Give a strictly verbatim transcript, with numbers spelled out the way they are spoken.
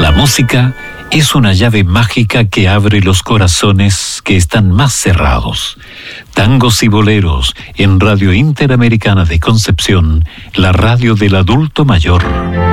La música es una llave mágica que abre los corazones que están más cerrados. Tangos y boleros en Radio Interamericana de Concepción, la radio del adulto mayor.